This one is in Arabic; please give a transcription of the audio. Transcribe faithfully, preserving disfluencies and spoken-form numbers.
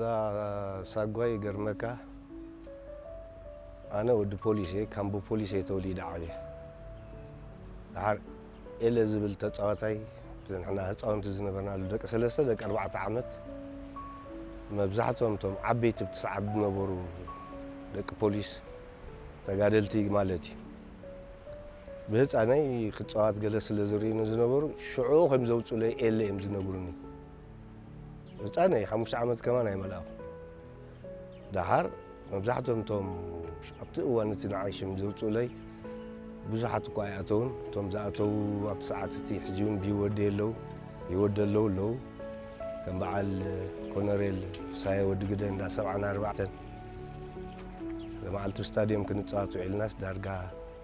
ذا ساقوي قرمكا أنا ود بوليسي كان بو بوليسي توليد عادي دحر إلا زبل تتصاوتاي نحنا هتصاونت زنبرنا دك ثلاثة دك أربعة عامات مبزحتهم توم عبيت بتسعد نبرو دك بوليس تقادلتي مالتي بهز أنا ختصات جلس لزرين زنبرو شعو خم زوجت لي إلا إم زنبروني بس أنا خمس عامات كمان أي ملاك دحر مبزحتهم توم أبتقوا أنا تنعيش مزوجت لي بزحت قاياتون توم زاتو أب ساعتي حجون بيودي له يودي له له كان بعل كونريل ساي ود جدا دا سبعة أربعة لما على الستاديوم كنت صاتو على الناس دارجا